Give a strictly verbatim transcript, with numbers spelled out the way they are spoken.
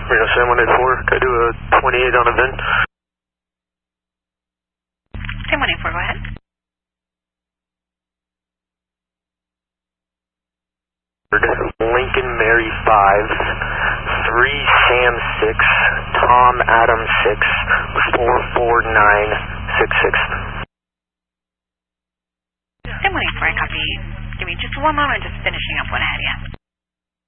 Reno seven one eight four, can I do a twenty-eight on a V I N? seven one eight four, go ahead. Lincoln Mary five, three Sam six, Tom Adam six, four four nine six six. seven one eight four, I copy. Give me just one moment, just finishing up what I had, yeah.